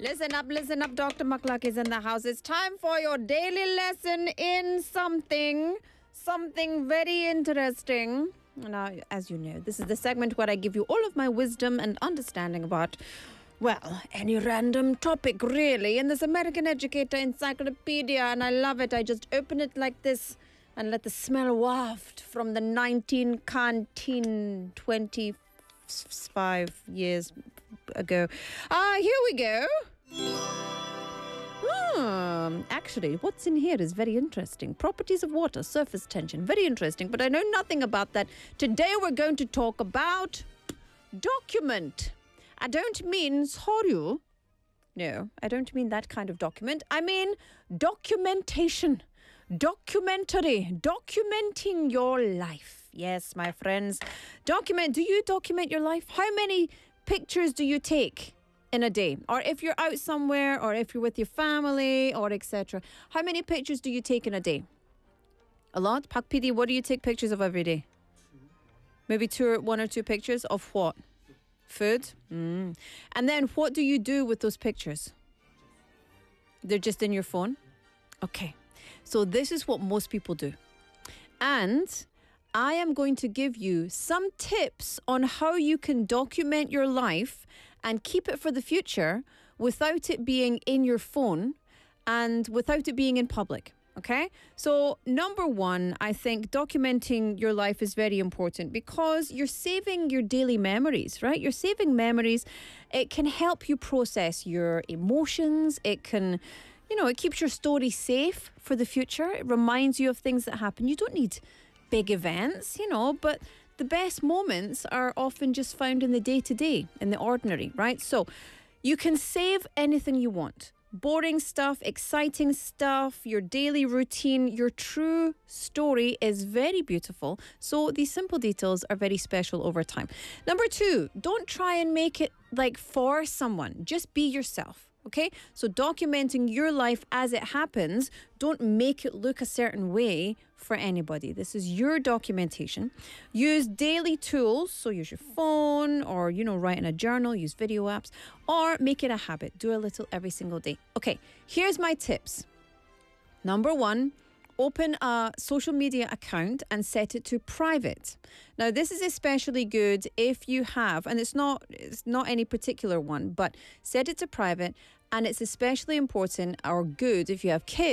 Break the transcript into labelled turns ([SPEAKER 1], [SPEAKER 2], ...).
[SPEAKER 1] Listen up. Dr. Maklak is in the house. It's time for your daily lesson in something very interesting. Now, as you know, this is the segment where I give you all of my wisdom and understanding about, well, any random topic, really. And this American Educator Encyclopedia, and I love it. I just open it like this and let the smell waft from the 19 canteen 25 years ago. Here we go. Actually, what's in here is very interesting. Properties of water, surface tension, very interesting, but I know nothing about that. Today we're going to talk about document. I don't mean sorry. No, I don't mean that kind of document. I mean documentation. Documentary. Documenting your life. Yes, my friends. Do you document your life? How many pictures do you take in a day? Or if you're out somewhere, or if you're with your family, or etc. How many pictures do you take in a day? A lot? Pak PD, what do you take pictures of every day? Maybe one or two pictures of what? Food? And then what do you do with those pictures? They're just in your phone? Okay. So this is what most people do. And I am going to give you some tips on how you can document your life and keep it for the future without it being in your phone and without it being in public. Okay? So number one, I think documenting your life is very important because you're saving your daily memories, right? You're saving memories. It can help you process your emotions. It can, it keeps your story safe for the future. It reminds you of things that happen. You don't need big events, but the best moments are often just found in the day-to-day, in the ordinary, right? So you can save anything you want. Boring stuff, exciting stuff, your daily routine, your true story is very beautiful. So these simple details are very special over time. Number two, don't try and make it like for someone. Just be yourself. Okay, so documenting your life as it happens, don't make it look a certain way for anybody. This is your documentation. Use daily tools, so use your phone or, write in a journal, use video apps, or make it a habit. Do a little every single day. Okay, here's my tips. Number one, open a social media account and set it to private. Now, this is especially good if you have, and it's not any particular one, but set it to private, and it's especially important or good if you have kids.